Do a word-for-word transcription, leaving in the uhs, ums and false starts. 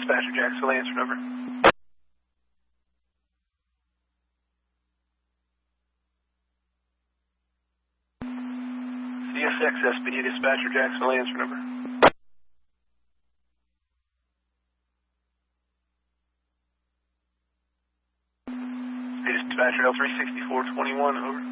Dispatcher Jacksonville, answer number. C S X S P D Dispatcher Jacksonville, answer number. Dispatcher L three sixty-four twenty-one, over.